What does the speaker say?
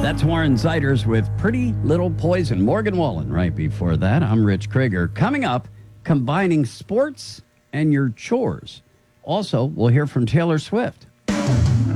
That's Warren Zeiders with Pretty Little Poison. Morgan Wallen right before that. I'm Rich Krieger. Coming up, combining sports and your chores. Also, we'll hear from Taylor Swift.